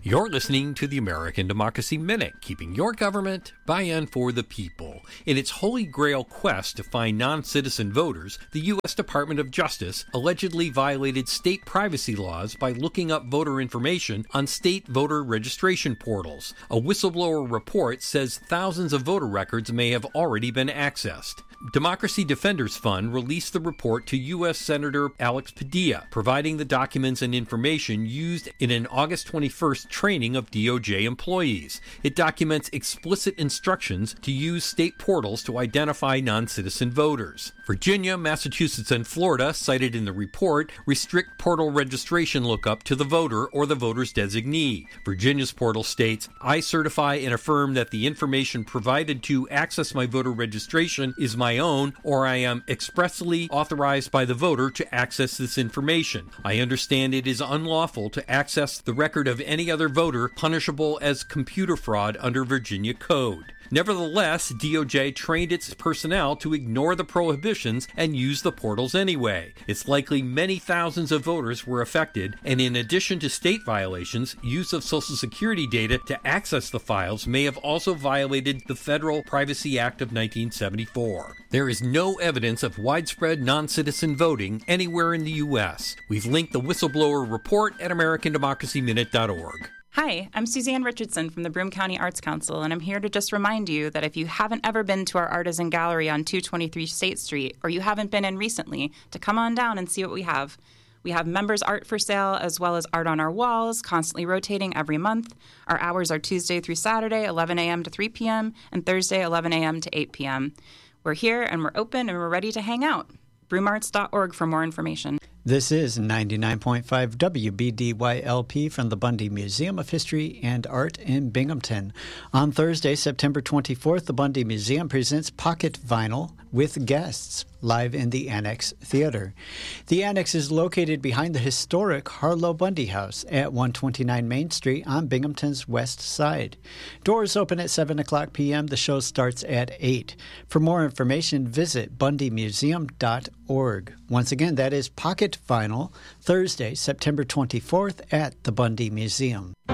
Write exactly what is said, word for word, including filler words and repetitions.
You're listening to the American Democracy Minute, keeping your government by and for the people. In its holy grail quest to find non-citizen voters, the U S Department of Justice allegedly violated state privacy laws by looking up voter information on state voter registration portals. A whistleblower report says thousands of voter records may have already been accessed. Democracy Defenders Fund released the report to U S Senator Alex Padilla, providing the documents and information used in an August twenty-first training of D O J employees. It documents explicit instructions to use state portals to identify non-citizen voters. Virginia, Massachusetts, and Florida, cited in the report, restrict portal registration lookup to the voter or the voter's designee. Virginia's portal states, "I certify and affirm that the information provided to access my voter registration is my own, or I am expressly authorized by the voter to access this information. I understand it is unlawful to access the record of any other voter, punishable as computer fraud under Virginia code." Nevertheless, D O J trained its personnel to ignore the prohibitions and use the portals anyway. It's likely many thousands of voters were affected, and in addition to state violations, use of Social Security data to access the files may have also violated the Federal Privacy Act of nineteen seventy-four. There is no evidence of widespread non-citizen voting anywhere in the U S. We've linked the whistleblower report at American Democracy Minute dot org. Hi, I'm Suzanne Richardson from the Broome County Arts Council, and I'm here to just remind you that if you haven't ever been to our Artisan Gallery on two twenty-three State Street, or you haven't been in recently, to come on down and see what we have. We have members' art for sale, as well as art on our walls, constantly rotating every month. Our hours are Tuesday through Saturday, eleven a.m. to three p.m., and Thursday, eleven a.m. to eight p.m. We're here, and we're open, and we're ready to hang out. broome arts dot org for more information. This is ninety-nine point five W B D Y L P from the Bundy Museum of History and Art in Binghamton. On Thursday, September twenty-fourth, the Bundy Museum presents Pocket Vinyl with guests live in the Annex Theater. The Annex is located behind the historic Harlow Bundy House at one twenty-nine Main Street on Binghamton's west side. Doors open at seven o'clock p.m. The show starts at eight. For more information, visit bundy museum dot org. Once again, that is Pocket Vinyl, Thursday, September twenty-fourth at the Bundy Museum.